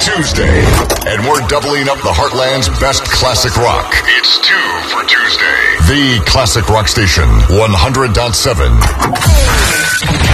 Tuesday, and we're doubling up the Heartland's best classic rock. It's 2 for Tuesday. The Classic Rock Station, 100.7.